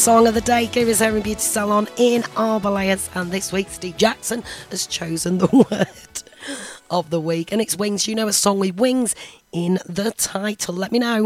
Song of the day, Kira's Hair and Beauty Salon in Arbolais, and this week Steve Jackson has chosen the word of the week, and it's wings. You know, a song with wings in the title. Let me know.